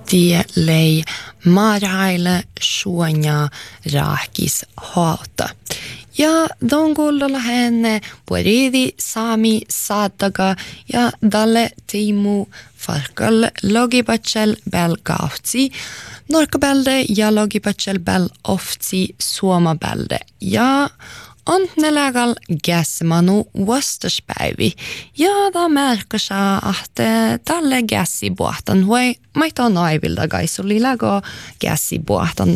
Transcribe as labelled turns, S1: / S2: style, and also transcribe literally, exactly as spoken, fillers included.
S1: tie lei marhaile suonia rahkis hauta. Ja dongolla henne pueridi sami saataga ja dalle tiimu farkal logibachel belgautsi norkabelde ja logibachel bel oftsi suomabelde ja on nelegal gäsmanu vastaspäivi ja da märkasa att dalle gäsibuahtan hui maita on aivilda gaisuli lägo gäsibuahtan